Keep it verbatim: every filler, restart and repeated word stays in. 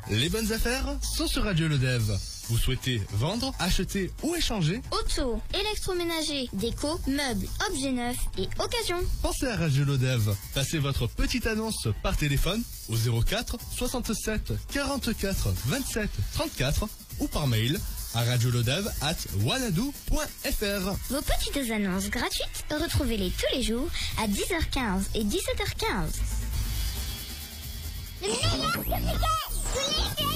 Les bonnes affaires sont sur Radio Le Dev. Vous souhaitez vendre, acheter ou échanger? Auto, électroménager, déco, meubles, objets neufs et occasion. Pensez à Radio Le Dev. Passez votre petite annonce par téléphone au zéro quatre soixante-sept quarante-quatre vingt-sept trente-quatre ou par mail à radioledev arobase wanadoo point fr. Vos petites annonces gratuites, retrouvez-les tous les jours à dix heures quinze et dix-sept heures quinze. Le meilleur